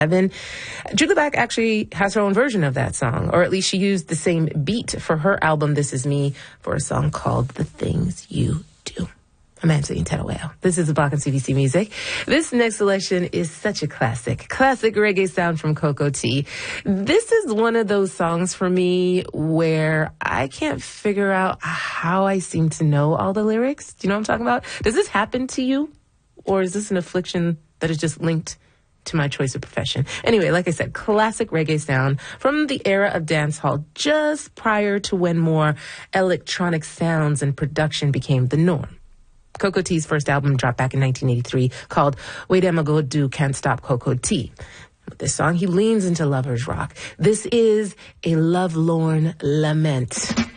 Then Julie Black actually has her own version of that song, or at least she used the same beat for her album, This Is Me, for a song called The Things You Do. I'm Angeline Tedawell. This is the Block on CBC Music. This next selection is such a classic reggae sound from Cocoa Tea. This is one of those songs for me where I can't figure out how I seem to know all the lyrics. Do you know what I'm talking about? Does this happen to you? Or is this an affliction that is just linked to my choice of profession? Anyway, like I said, classic reggae sound from the era of dancehall, just prior to when more electronic sounds and production became the norm. Cocoa Tea's first album dropped back in 1983 called Wait Am I Go Do Can't Stop Cocoa Tea. With this song, he leans into lover's rock. This is a lovelorn lament.